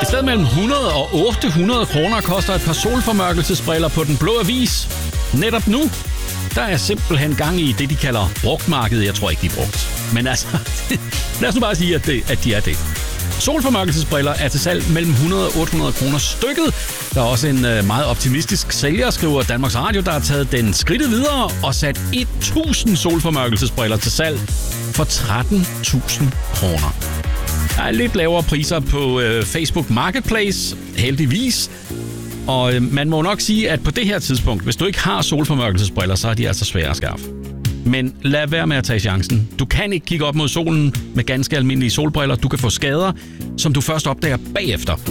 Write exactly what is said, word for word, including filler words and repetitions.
Et sted mellem hundrede og otte hundrede kroner koster et par solformørkelsesbriller på Den Blå Avis. Netop nu, der er simpelthen gang i det, de kalder brugtmarkedet. Jeg tror ikke, de er brugt. Men altså, lad os nu bare sige, at, det, at de er det. Solformørkelsesbriller er til salg mellem hundrede og otte hundrede kroner stykket. Der er også en øh, meget optimistisk sælger, skriver Danmarks Radio, der har taget den skridtet videre og sat tusind solformørkelsesbriller til salg for tretten tusind kroner. Der er lidt lavere priser på øh, Facebook Marketplace, heldigvis. Og øh, man må nok sige, at på det her tidspunkt, hvis du ikke har solformørkelsesbriller, så er de altså svære at skaffe. Men lad være med at tage chancen. Du kan ikke kigge op mod solen med ganske almindelige solbriller. Du kan få skader, som du først opdager bagefter.